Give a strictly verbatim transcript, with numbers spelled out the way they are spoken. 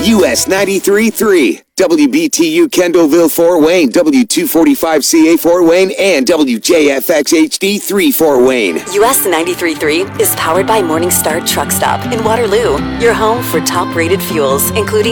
U S ninety-three point three, W B T U Kendallville Fort Wayne, W two forty-five C A Fort Wayne, and W J F X H D three Fort Wayne. U S ninety-three point three is powered by Morningstar Truck Stop in Waterloo, your home for top-rated fuels, including